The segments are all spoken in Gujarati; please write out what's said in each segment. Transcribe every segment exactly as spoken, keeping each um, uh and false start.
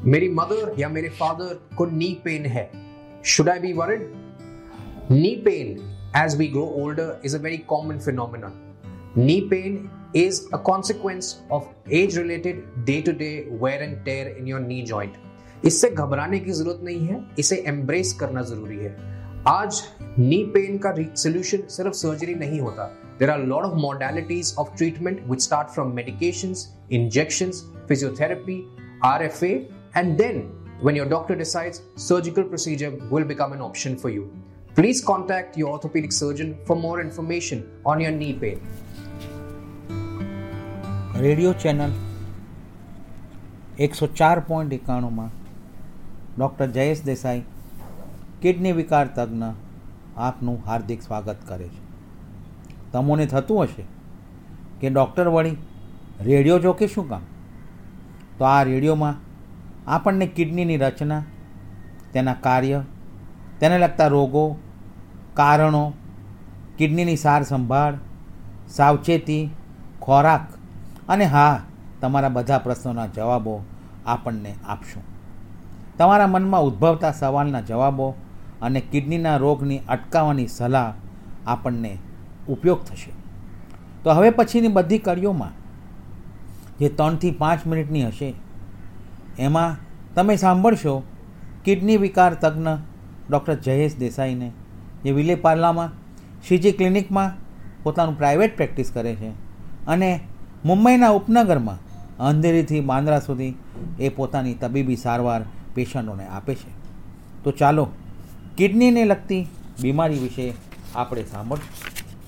मेरी मदर या मेरे फादर को नी पेन है, should I be worried? Knee pain as we grow older is a very common phenomenon. Knee pain is a consequence of age-related day-to-day wear and tear in your knee joint. इससे घबराने की जरूरत नहीं है, इसे एम्ब्रेस करना जरूरी है। आज नी पेन का सोल्यूशन सिर्फ सर्जरी नहीं होता। There are a lot of modalities of treatment which start from medications, injections, physiotherapy, R F A, and then when your doctor decides, surgical procedure will become an option for you. Please contact your orthopedic surgeon for more information on your knee pain. Radio channel એકસો ચાર point એકાણુંમાં doctor Jayesh Desai kidney વિકાર તજ્ઞ આપનું હાર્દિક સ્વાગત કરે છે. તમોને થતું હશે કે ડૉક્ટર વળી રેડિયો જો કે શું કામ? તો આ રેડિયોમાં આપણને કિડનીની રચના, તેના કાર્ય, તેને લગતા રોગો, કારણો, કિડનીની સાર સંભાળ, સાવચેતી, ખોરાક અને હા, તમારા બધા પ્રશ્નોના જવાબો આપણને આપશું. તમારા મનમાં ઉદ્ભવતા સવાલના જવાબો અને કિડનીના રોગની અટકાવવાની સલાહ આપણને ઉપયોગ થશે. તો હવે પછીની બધી કડીઓમાં જે ત્રણથી પાંચ મિનિટની હશે, એમાં તમે સાંભળશો કિડની વિકાર તજ્ઞ ડૉક્ટર જયેશ દેસાઈને, જે વિલેપાર્લામાં શ્રીજી ક્લિનિકમાં પોતાનું પ્રાઇવેટ પ્રેક્ટિસ કરે છે અને મુંબઈના ઉપનગરમાં અંધેરીથી બાંદ્રા સુધી એ પોતાની તબીબી સારવાર પેશન્ટોને આપે છે. તો ચાલો કિડનીને લગતી બીમારી વિશે આપણે સાંભળશું.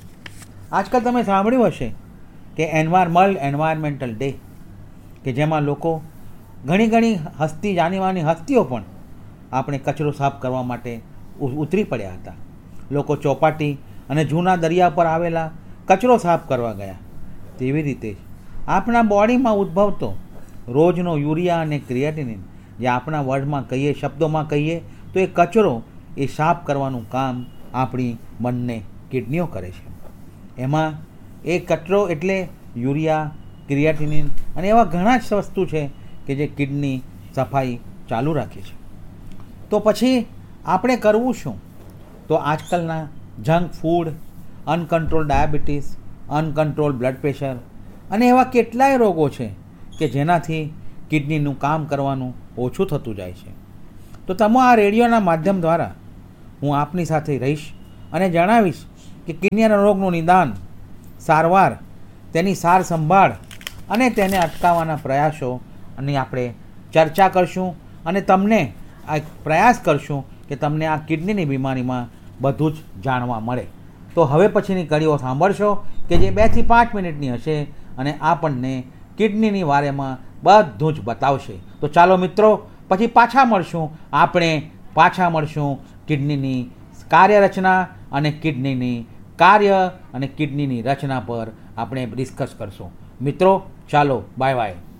આજકાલ તમે સાંભળ્યું હશે કે એન્વાયરમલ એન્વાયરમેન્ટલ ડે, કે જેમાં લોકો ઘણી ઘણી હસ્તી જાનીવાની હસ્તીઓ પણ આપણે કચરો સાફ કરવા માટે ઉતરી પડ્યા હતા. લોકો ચોપાટી અને જૂના દરિયા પર આવેલા કચરો સાફ કરવા ગયા. તેવી રીતે જ આપણા બોડીમાં ઉદ્ભવતો રોજનો યુરિયા અને ક્રિએટિનિન, જે આપણા વર્ડમાં કહીએ, શબ્દોમાં કહીએ તો એ કચરો એ સાફ કરવાનું કામ આપણી બંને કિડનીઓ કરે છે. એમાં એ કચરો એટલે યુરિયા, ક્રિએટિનિન અને એવા ઘણા જ વસ્તુ છે કે જે કિડની સફાઈ ચાલુ રાખે છે. તો પછી આપણે કરવું શું? તો આજકાલના junk food, uncontrol diabetes, uncontrol blood pressure અને એવા કેટલાય રોગો છે કે જેનાથી કિડનીનું કામ કરવાનું ઓછું થતું જાય છે. તો તમે આ રેડિયોના માધ્યમ દ્વારા હું આપની સાથે રહીશ અને જણાવીશ કે કિડનીના રોગનું નિદાન, સારવાર, તેની સાર સંભાળ અને તેને અટકાવવાના પ્રયાસો અને આપણે ચર્ચા કરશું અને તમને આ પ્રયાસ કરશું કે તમને આ કિડનીની બીમારીમાં બધું જ જાણવા મળે. તો હવે પછીની કડીઓ સાંભળશો કે જે બેથી પાંચ મિનિટની હશે અને આપણને કિડનીની વારેમાં બધું જ બતાવશે. તો ચાલો મિત્રો, પછી પાછા મળશું. આપણે પાછા મળશું કિડનીની કાર્યરચના અને કિડનીની કાર્ય અને કિડનીની રચના પર આપણે ડિસ્કસ કરશું. મિત્રો ચાલો, બાય બાય.